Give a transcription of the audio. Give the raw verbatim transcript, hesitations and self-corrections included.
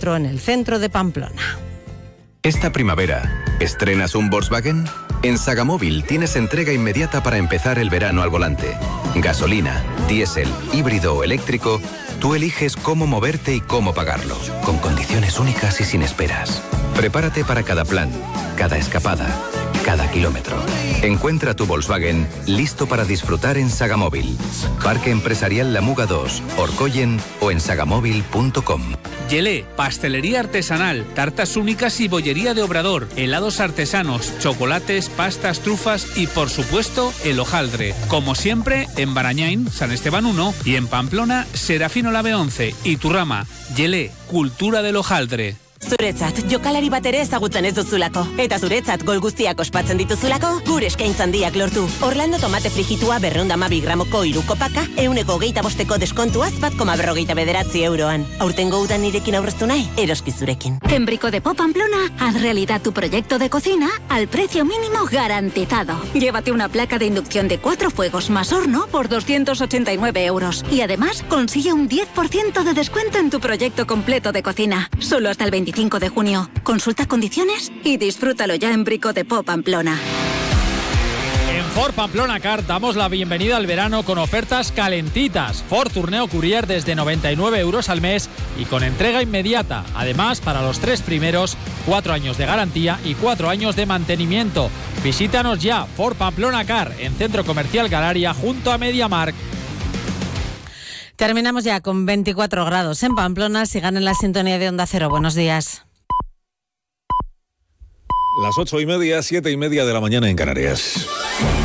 kilómetro en el centro de Pamplona. Esta primavera, ¿estrenas un Volkswagen? En Sagamóvil tienes entrega inmediata para empezar el verano al volante. Gasolina, diésel, híbrido o eléctrico, tú eliges cómo moverte y cómo pagarlo, con condiciones únicas y sin esperas. Prepárate para cada plan, cada escapada, cada kilómetro. Encuentra tu Volkswagen listo para disfrutar en Sagamóvil. Parque Empresarial La Muga dos, Orcoyen o en sagamóvil punto com. Yelé, pastelería artesanal, tartas únicas y bollería de Obrador, helados artesanos, chocolates, pastas, trufas y, por supuesto, el hojaldre. Como siempre, en Barañain, San Esteban uno y en Pamplona, Serafino Lave once y Turrama. Yelé, cultura del hojaldre. Zuretzat, jokalari bat ere ezagutzen ez duzulako. Eta zuretzat gol guztiak ospatzen dituzulako, gure eskaintza handiak lortu. Orlando tomate frijitua berrehun eta hamabi gramoko hiruko paka, ehuneko hogeita bosteko deskontuaz bat koma berrogeita bederatzi euroan. Aurtengo udan nirekin aurreztu nahi, eroski zurekin. En Brico de Po Pamplona, haz realidad tu proyecto de cocina al precio mínimo garantizado. Llévate una placa de inducción de cuatro fuegos más horno por doscientos ochenta y nueve euros. Y además, consigue un diez por ciento de descuento en tu proyecto completo de cocina. Solo hasta el veinticinco de junio. Consulta condiciones y disfrútalo ya en Brico de Po Pamplona. En Ford Pamplona Car damos la bienvenida al verano con ofertas calentitas. Ford Tourneo Courier desde noventa y nueve euros al mes y con entrega inmediata. Además, para los tres primeros, cuatro años de garantía y cuatro años de mantenimiento. Visítanos ya, Ford Pamplona Car, en Centro Comercial Galaria, junto a MediaMarkt. Terminamos ya con veinticuatro grados en Pamplona. Sigan en la sintonía de Onda Cero. Buenos días. Las ocho y media, siete y media de la mañana en Canarias.